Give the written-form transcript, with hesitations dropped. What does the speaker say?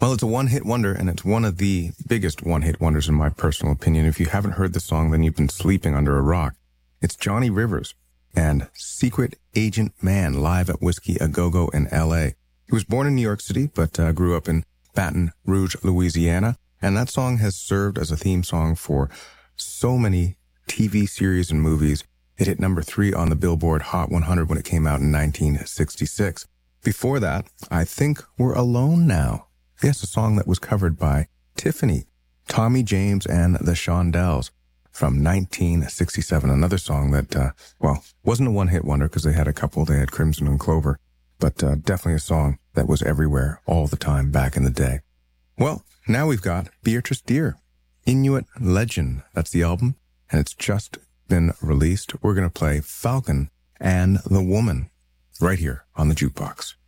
Well, it's a one-hit wonder, and it's one of the biggest one-hit wonders in my personal opinion. If you haven't heard the song, then you've been sleeping under a rock. It's Johnny Rivers and Secret Agent Man live at Whiskey A Go-Go in L.A. He was born in New York City, but grew up in Baton Rouge, Louisiana, and that song has served as a theme song for so many TV series and movies. It hit number 3 on the Billboard Hot 100 when it came out in 1966. Before that, I Think We're Alone Now. Yes, a song that was covered by Tiffany, Tommy James, and the Shondells from 1967. Another song that, wasn't a one-hit wonder because they had a couple. They had Crimson and Clover, but definitely a song that was everywhere all the time back in the day. Well, now we've got Beatrice Deer, Inuit Legend. That's the album, and it's just been released. We're going to play Falcon and the Woman right here on the Jukebox.